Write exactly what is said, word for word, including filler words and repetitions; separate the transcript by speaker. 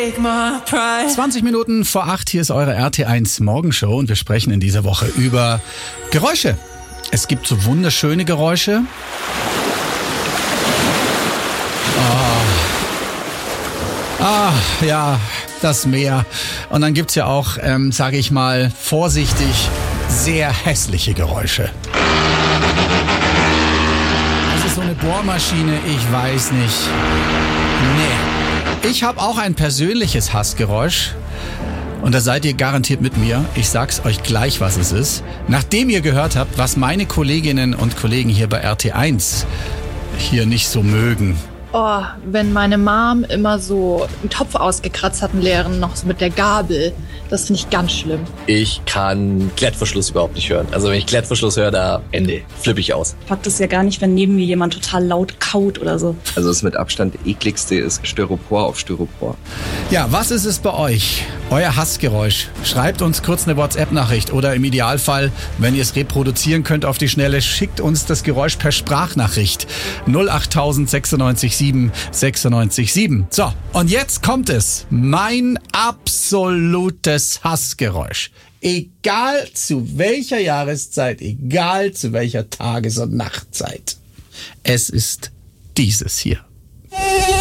Speaker 1: zwanzig Minuten vor acht, hier ist eure R T eins Morgenshow und wir sprechen in dieser Woche über Geräusche. Es gibt so wunderschöne Geräusche. Oh. Ah, ja, das Meer. Und dann gibt's ja auch, ähm, sage ich mal, vorsichtig, sehr hässliche Geräusche. Das ist so eine Bohrmaschine, ich weiß nicht. Nee. Ich habe auch ein persönliches Hassgeräusch. Und da seid ihr garantiert mit mir. Ich sag's euch gleich, was es ist. Nachdem ihr gehört habt, was meine Kolleginnen und Kollegen hier bei R T eins hier nicht so mögen.
Speaker 2: Oh, wenn meine Mom immer so einen Topf ausgekratzt hat, einen leeren, noch so mit der Gabel. Das finde ich ganz schlimm.
Speaker 3: Ich kann Klettverschluss überhaupt nicht hören. Also wenn ich Klettverschluss höre, da Ende, flippe ich aus.
Speaker 4: Ich mag das ja gar nicht, wenn neben mir jemand total laut kaut oder so.
Speaker 5: Also das mit Abstand ekligste ist Styropor auf Styropor.
Speaker 1: Ja, was ist es bei euch? Euer Hassgeräusch. Schreibt uns kurz eine WhatsApp-Nachricht oder im Idealfall, wenn ihr es reproduzieren könnt auf die Schnelle, schickt uns das Geräusch per Sprachnachricht. null acht null null neun sechs sieben sechs neun sieben. So, und jetzt kommt es. Mein absolutes Hassgeräusch. Egal zu welcher Jahreszeit, egal zu welcher Tages- und Nachtzeit. Es ist dieses hier.